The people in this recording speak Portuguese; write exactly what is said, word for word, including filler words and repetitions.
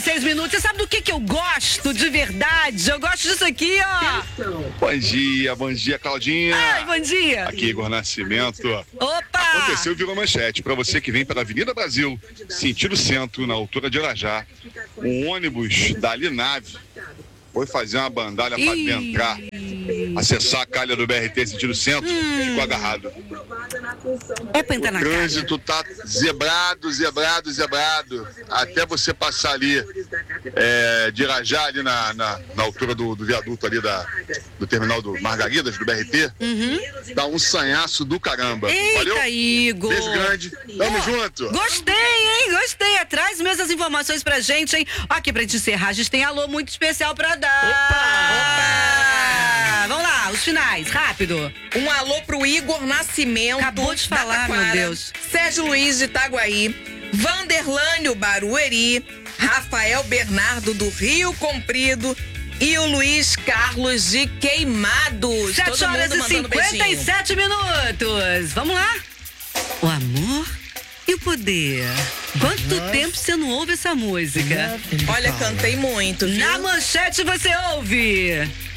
seis minutos. Você sabe do que que eu gosto de verdade? Eu gosto disso aqui, ó. Bom dia, bom dia, Claudinha. Ai, bom dia. Aqui, Igor Nascimento. Opa! Aconteceu e virou manchete. Para você que vem pela Avenida Brasil, sentido centro, na altura de Irajá, um ônibus da Linave foi fazer uma bandalha para adentrar, acessar a calha do B R T sentido centro, hum. ficou agarrado. É pra entrar o na trânsito calha. tá zebrado, zebrado, zebrado. Até você passar ali é, de Irajá, ali na, na, na altura do, do viaduto ali da, do terminal do Margaridas, do B R T, uhum. dá um sanhaço do caramba. Eita, valeu? Igor. Beijo grande. Tamo oh, junto. Gostei, hein? Gostei. Traz mesmo as informações pra gente, hein? Aqui, pra gente encerrar, a gente tem alô muito especial pra dar. Opa! Opa! Vamos lá, os finais, rápido. Um alô pro Igor Nascimento. Acabou de falar, meu Deus. Sérgio Luiz de Itaguaí. Vanderlânio Barueri. Rafael Bernardo do Rio Comprido. E o Luiz Carlos de Queimados. sete horas e cinquenta e sete minutos. Vamos lá? O amor e o poder. Quanto Nossa. tempo você não ouve essa música? Olha, cantei muito, viu? Na manchete você ouve.